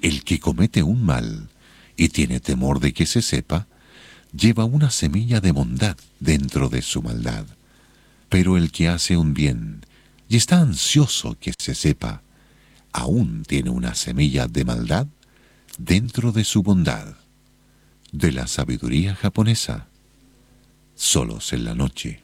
El que comete un mal y tiene temor de que se sepa, lleva una semilla de bondad dentro de su maldad. Pero el que hace un bien y está ansioso que se sepa, aún tiene una semilla de maldad dentro de su bondad. De la sabiduría japonesa, solos en la noche.